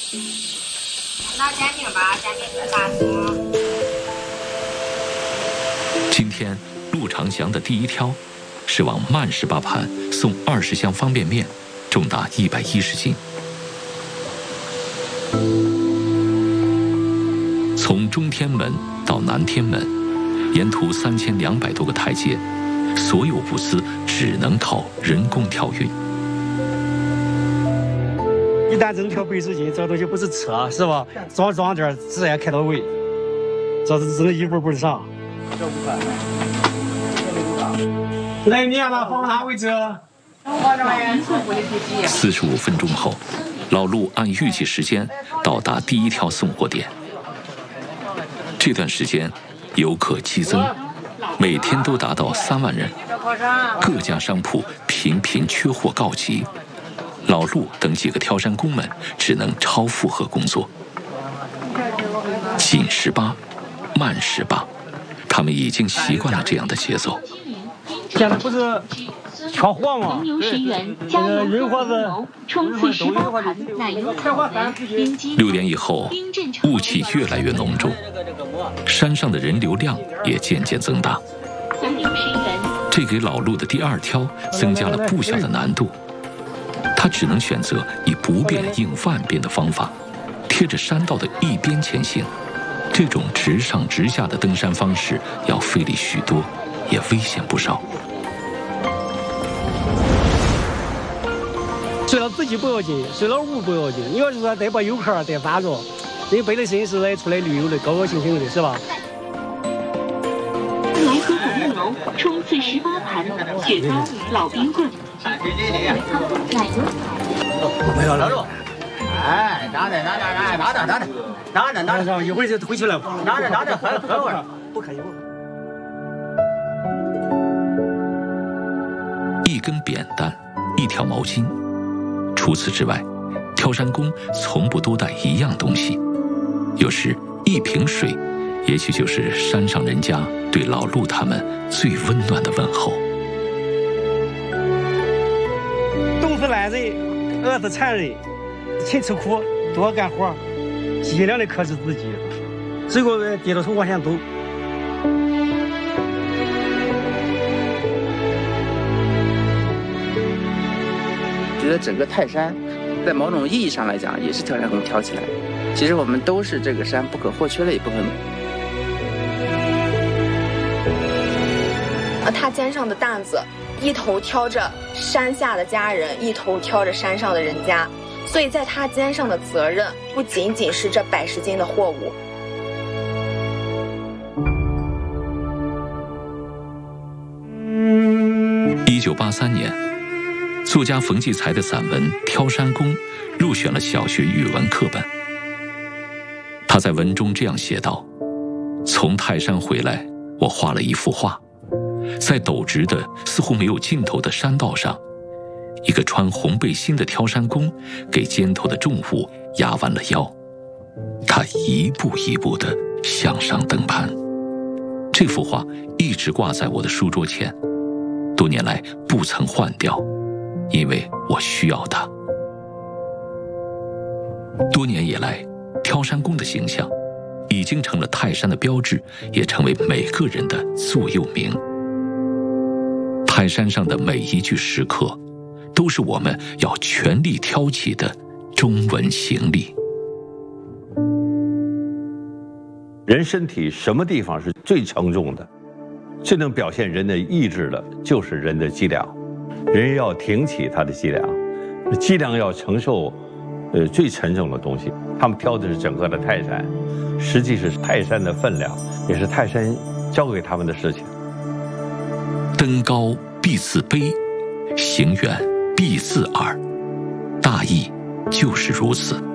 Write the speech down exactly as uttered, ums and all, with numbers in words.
到嘉定吧，嘉定是大兴。 今天陆长祥的第一挑是往慢十八盘送二十箱方便面，重达一百一十斤。从中天门到南天门，沿途三千两百多个台阶，所有物资只能靠人工挑运。 一旦真挑北直进，这个东西不是车，是吧？装装点自然开到位，这是只能一步步上。来年了，放哪位置？ 四十五分钟后，老陆按预计时间到达第一条送货点。这段时间，游客激增，每天都达到三万人，各家商铺频频缺货告急，老陆等几个挑山工们只能超负荷工作。紧十八，慢十八，他们已经习惯了这样的节奏。 现在不是缺货吗？这个人货子冲刺十八盘奶油草莓冰激六点以后，雾气越来越浓重，山上的人流量也渐渐增大。这给老陆的第二挑增加了不小的难度，他只能选择以不变应万变的方法，贴着山道的一边前行。这种直上直下的登山方式要费力许多，也危险不少。 睡了自己不要紧，睡了屋不要紧。你要是说带把游客带翻着，人百姓是来出来旅游的，高高兴兴的，是吧？ 来河口木楼冲刺十八盘雪糕老冰棍。 没有了。 哎，拿着拿着哎，拿着拿着拿着拿着， 一会儿就回去了。 拿着拿着，喝喝会儿， 不可以不。 一根扁担，一条毛巾。除此之外，挑山工从不多带一样东西。有时一瓶水，也许就是山上人家对老陆他们最温暖的问候。 冻死懒人，饿死馋人，勤吃苦，多干活，尽量的克制自己，最后低着头往前走。 觉得整个泰山，在某种意义上来讲，也是挑山工挑起来的。其实我们都是这个山不可或缺的一部分。 呃，他肩上的担子，一头挑着山下的家人，一头挑着山上的人家，所以在他肩上的责任不仅仅是这百十斤的货物。 一九八三年。作家冯骥才的散文《挑山工》入选了小学语文课本。他在文中这样写道：从泰山回来，我画了一幅画，在陡直的似乎没有尽头的山道上，一个穿红背心的挑山工给肩头的重物压弯了腰，他一步一步地向上登攀。这幅画一直挂在我的书桌前，多年来不曾换掉，因为我需要它。多年以来，挑山工的形象已经成了泰山的标志，也成为每个人的座右铭。泰山上的每一具石刻，都是我们要全力挑起的中文行李。 人身体什么地方是最承重的？最能表现人的意志的，就是人的脊梁。人要挺起他的脊梁，脊梁要承受，呃，最沉重的东西。他们挑的是整个的泰山，实际是泰山的分量，也是泰山交给他们的事情。 登高必自卑，行远必自耳，大意就是如此。